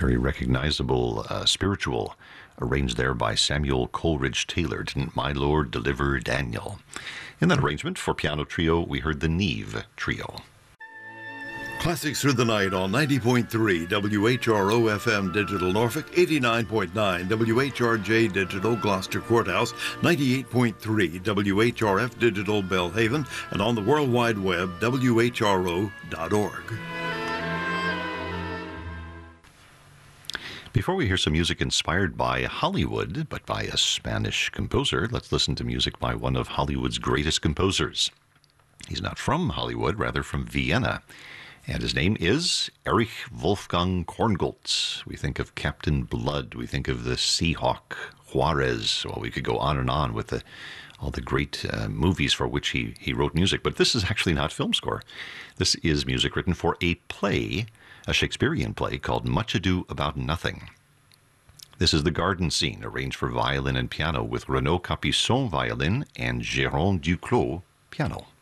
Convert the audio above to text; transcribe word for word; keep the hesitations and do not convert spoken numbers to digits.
Very recognizable uh, spiritual, arranged there by Samuel Coleridge Taylor. Didn't my Lord deliver Daniel? In that arrangement for piano trio, we heard the Neve Trio. Classics Through the Night on ninety point three W H R O F M Digital Norfolk, eighty-nine point nine W H R J Digital Gloucester Courthouse, ninety-eight point three W H R F Digital Belhaven, and on the World Wide Web, W H R O dot org. Before we hear some music inspired by Hollywood, but by a Spanish composer, let's listen to music by one of Hollywood's greatest composers. He's not from Hollywood, rather from Vienna. And his name is Erich Wolfgang Korngold. We think of Captain Blood. We think of the Seahawk, Juarez. Well, we could go on and on with the, all the great uh, movies for which he, he wrote music. But this is actually not film score. This is music written for a play, a Shakespearean play called Much Ado About Nothing. This is the garden scene, arranged for violin and piano with Renaud Capuçon violin and Jérôme Duclos piano.